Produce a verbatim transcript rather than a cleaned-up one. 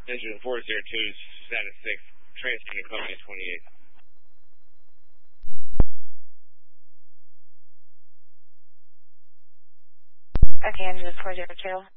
Engine four zero two, status six, transferring to Columbia twenty-eight. Okay, engine four zero two.